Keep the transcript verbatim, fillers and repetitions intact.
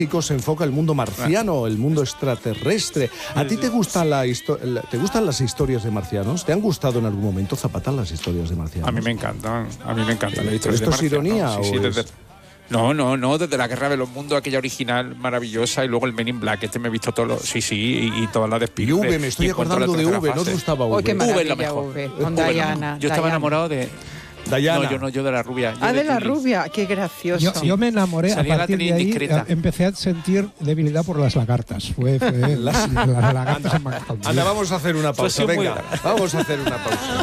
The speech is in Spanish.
se enfoca el mundo marciano, el mundo extraterrestre. ¿A ti te gustan, la la, te gustan las historias de marcianos? ¿Te han gustado en algún momento, Zapata, las historias de marcianos? A mí me encantan, a mí me encantan las historias de ¿Esto es marcianos. ironía Sí, sí, o desde, es...? No, no, no, desde la Guerra de los Mundos, aquella original maravillosa, y luego el Men in Black, este me he visto todos los... Sí, sí, y, y todas las de Spielberg. Y V, me estoy acordando de V, ¿no te gustaba V? Oh, qué V es la maravilla, mejor. V, con V, Diana. Yo estaba Diana. enamorado de... Diana. No, yo no, yo de la rubia. Yo Ah, de la Julie. rubia, qué gracioso. Yo, yo me enamoré, a Salía la partir de tele ahí indiscreta. a- empecé a sentir debilidad por las lagartas. Fue, fue las, las lagartas en Manhattan. Anda, vamos a hacer una pausa, Pues sí, muy venga, larga. vamos a hacer una pausa.